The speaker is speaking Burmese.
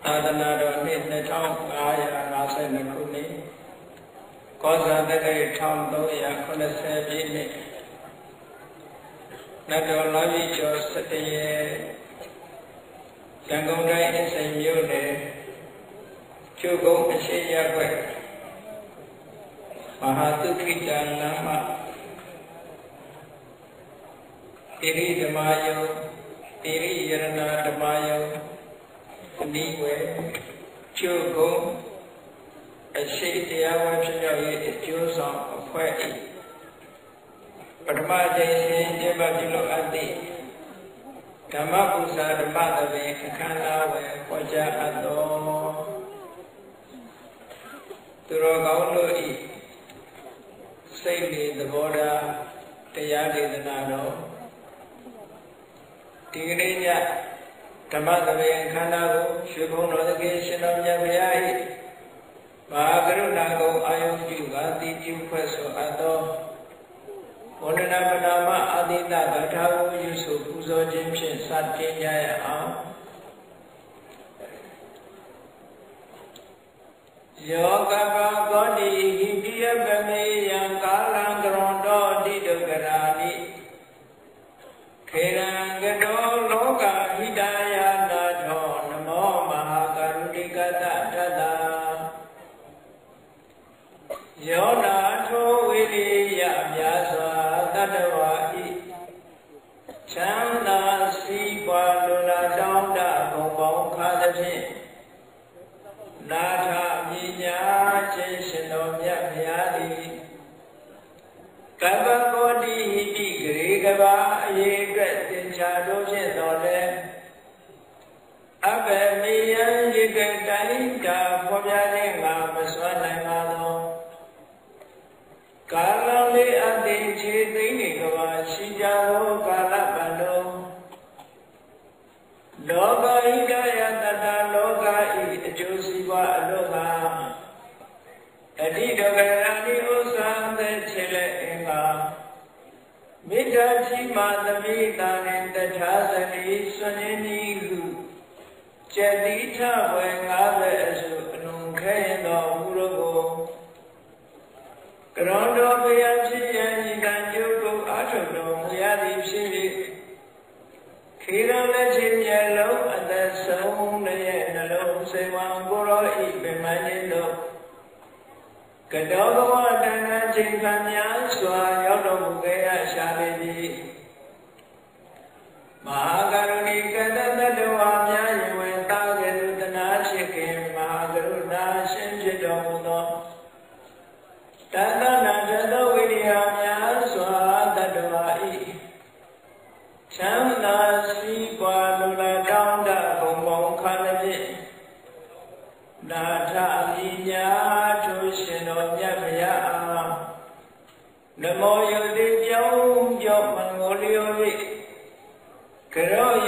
သနာတော်နှစ်2552ခုနှစ်ကောဇာတက္ကရာ1380ပြည့်နှစ်နတ်တော်လာပြီကျော်17ရက်ရန်ကုန်တိုင်းအစိမ်မြို့နယ်ကျုပ်ကုန်းအရှိရပ်ွက်မဟာသုခိတလမ်းမှာတိရိဓမ္မယုံတိရိယရဏဓမ္မယုံဒီဝဲကျုပ်ကုန်းအရှိတရားဝဲဖြစ်မြောက်ရေးအကျိုးဆောင်အဖွဲ့၏ပထမကျင့်စဉ်ကျင့်ပပြုလုပ်အပ်သည့်ဓမ္မပူဇာဓမ္မသဘင်အခမ်းအနားဝယ်ဟောကြားအပ်သောသူတော်ကောင်းတို့၏စိတ်နေသဘောထားတရားဒေသနာတော်ဒီကနေ့ညဓမ္မသဘင်အခမ်းအနားကိုရွှေဘုံတော်သခင်ရှင်တော်မြတ်ဘုရား၏မဟာကရုဏာကုံအာယုပြုကာတိပြုဖွဲ့ဆိုအပ်သောဝန္ဒနာပနာမအာတိတဂထာဝယူဆိုပူဇော်ခြင်းဖြင့်စတင်ကြရအောင်ယောကပကောတိဟိပိယပမေယံကာလံကရွန်တော်တိဒုက္ခရာနိခေရံကတောလောကဟိတယနာထောနမောမဟာကရုဏိကတတတယောနာထောဝိရိယမြတ်စွာတတဝါဤချမ်းသာစီးပွားလူလာတောင်းတဘုံပေါင်းခါသဖြင့်နာထမြညာခြင်းရှင်တော်မြတ်ဘုရားသည်ကပ္ပကောတိဟိတိဂရေကဘာအရေအတွက်သင်္ချာတို့ဖြင့်တော်လဲအဘယ်မေယံရေကတိုင်းတာဖော်ပြခြင်းငါမစွမ်းနိုင်ပါသောကာလလေးအတိခြေသိမ့်နေကဘာရှိကြသောကာလပတ်လုံးလောကဣဒယတတလောကဤအကျိုးစီးပွားအလို့မှာအတိဒုက္ခရာတိဥစ္စာသက်ချေလက်အင်္ဂါမေတ္တာရှိမှသမိတာနှင့်တထာဇတိစွန့်င်းဤဟုကျက်တိထဝေငါးပဲအစုအနုံခဲရင်တော်မူလို့ကိုကရောတော်ဘုရားဖြစ်ရန်ဤတန်ကျုပ်ကိုအာထုတော်မူရသည်ဖြစ်၍ခေရလက်ချင်းမျက်လုံးအသက်ဆုံးရဲ့နှလုံးစိတ်ဝံကိုရောဤပင်မခြင်းတို့ကတောဘဝတဏ္ဍချိန်ခံများစွာရောက်တော်မူခဲ့ရရှာလေသည်မဟာကရုဏီကတတတဝါများယဝေတာကရုဏာရှိခင်မဟာကရုဏာရှင်ဖြစ်တော်မူသောတဏ္ဍနာတသောဝိရိယများစွာတတဝါဤချမ်းသာစီးပွားလူလာတောင်းတဘုံဘုံခန္ဓာဖြင့်နာထမြညာထိုရှင်တော်မြတ်ဘုရားအားနမောယုတိပြောင်းပြောမငိုလျော်၍ကရော